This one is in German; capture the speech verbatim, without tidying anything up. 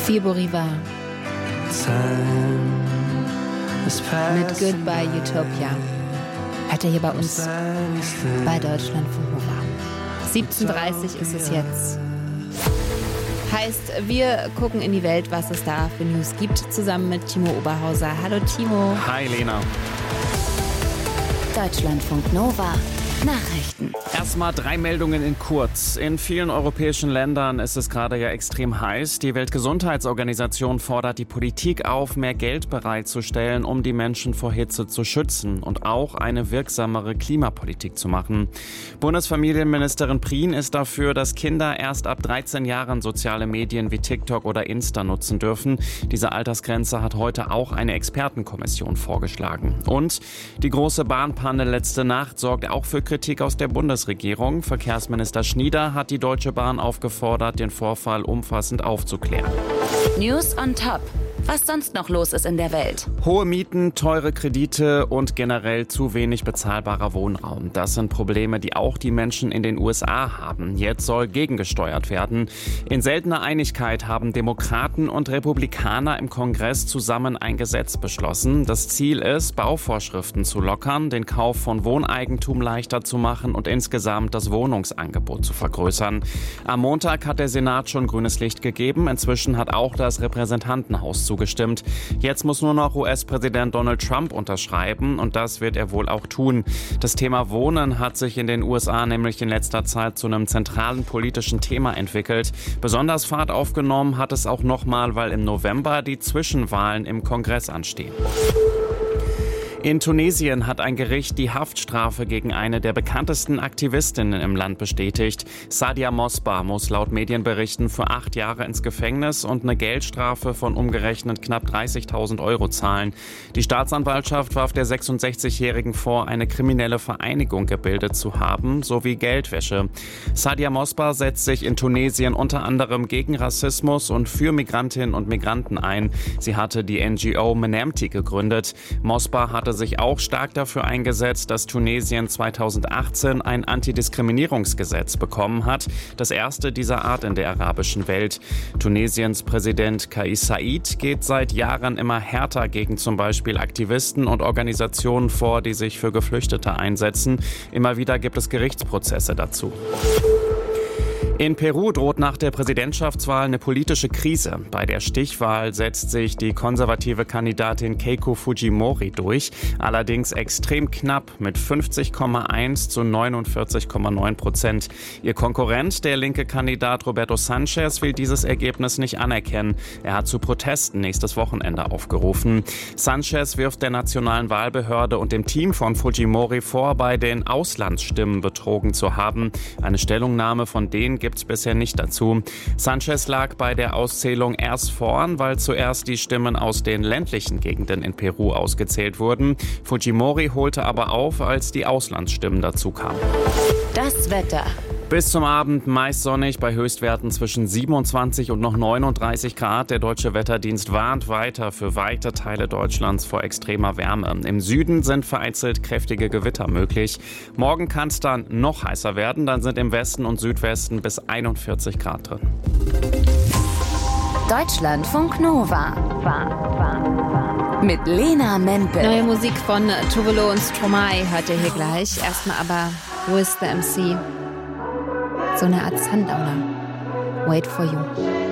Thibaut Rivard mit Goodbye Utopia. Hört ihr hier bei uns bei Deutschlandfunk Nova. siebzehn Uhr dreißig ist es jetzt. Heißt, wir gucken in die Welt, was es da für News gibt, zusammen mit Timo Oberhauser. Hallo Timo. Hi Lena. Deutschlandfunk Nova. Nachrichten. Erstmal drei Meldungen in kurz. In vielen europäischen Ländern ist es gerade ja extrem heiß. Die Weltgesundheitsorganisation fordert die Politik auf, mehr Geld bereitzustellen, um die Menschen vor Hitze zu schützen und auch eine wirksamere Klimapolitik zu machen. Bundesfamilienministerin Prien ist dafür, dass Kinder erst ab dreizehn Jahren soziale Medien wie TikTok oder Insta nutzen dürfen. Diese Altersgrenze hat heute auch eine Expertenkommission vorgeschlagen. Und die große Bahnpanne letzte Nacht sorgt auch für Kritik aus der Bundesregierung. Verkehrsminister Schnieder hat die Deutsche Bahn aufgefordert, den Vorfall umfassend aufzuklären. News on top. Was sonst noch los ist in der Welt. Hohe Mieten, teure Kredite und generell zu wenig bezahlbarer Wohnraum. Das sind Probleme, die auch die Menschen in den U S A haben. Jetzt soll gegengesteuert werden. In seltener Einigkeit haben Demokraten und Republikaner im Kongress zusammen ein Gesetz beschlossen. Das Ziel ist, Bauvorschriften zu lockern, den Kauf von Wohneigentum leichter zu machen und insgesamt das Wohnungsangebot zu vergrößern. Am Montag hat der Senat schon grünes Licht gegeben. Inzwischen hat auch das Repräsentantenhaus zugestimmt. zugestimmt. Jetzt muss nur noch U S-Präsident Donald Trump unterschreiben und das wird er wohl auch tun. Das Thema Wohnen hat sich in den U S A nämlich in letzter Zeit zu einem zentralen politischen Thema entwickelt. Besonders Fahrt aufgenommen hat es auch nochmal, weil im November die Zwischenwahlen im Kongress anstehen. In Tunesien hat ein Gericht die Haftstrafe gegen eine der bekanntesten Aktivistinnen im Land bestätigt. Sadia Mosbah muss laut Medienberichten für acht Jahre ins Gefängnis und eine Geldstrafe von umgerechnet knapp dreißigtausend Euro zahlen. Die Staatsanwaltschaft warf der sechsundsechzigjährigen vor, eine kriminelle Vereinigung gebildet zu haben, sowie Geldwäsche. Sadia Mosbah setzt sich in Tunesien unter anderem gegen Rassismus und für Migrantinnen und Migranten ein. Sie hatte die N G O Menamti gegründet. Mosbah hatte sich auch stark dafür eingesetzt, dass Tunesien zweitausendachtzehn ein Antidiskriminierungsgesetz bekommen hat, das erste dieser Art in der arabischen Welt. Tunesiens Präsident Kais Saied geht seit Jahren immer härter gegen zum Beispiel Aktivisten und Organisationen vor, die sich für Geflüchtete einsetzen. Immer wieder gibt es Gerichtsprozesse dazu. In Peru droht nach der Präsidentschaftswahl eine politische Krise. Bei der Stichwahl setzt sich die konservative Kandidatin Keiko Fujimori durch, allerdings extrem knapp mit fünfzig Komma eins zu neunundvierzig Komma neun Prozent. Ihr Konkurrent, der linke Kandidat Roberto Sanchez, will dieses Ergebnis nicht anerkennen. Er hat zu Protesten nächstes Wochenende aufgerufen. Sanchez wirft der nationalen Wahlbehörde und dem Team von Fujimori vor, bei den Auslandsstimmen betrogen zu haben. Eine Stellungnahme von denen gibt es bisher nicht dazu. Sanchez lag bei der Auszählung erst vorn, weil zuerst die Stimmen aus den ländlichen Gegenden in Peru ausgezählt wurden. Fujimori holte aber auf, als die Auslandsstimmen dazu kamen. Das Wetter. Bis zum Abend meist sonnig bei Höchstwerten zwischen siebenundzwanzig und noch neununddreißig Grad. Der Deutsche Wetterdienst warnt weiter für weite Teile Deutschlands vor extremer Wärme. Im Süden sind vereinzelt kräftige Gewitter möglich. Morgen kann es dann noch heißer werden. Dann sind im Westen und Südwesten bis einundvierzig Grad drin. Deutschlandfunk Nova. Mit Lena Mempel. Neue Musik von Tovolo und Stromae hört ihr hier gleich. Erstmal aber Who is the M C? So eine Art Sundowner. Wait for you.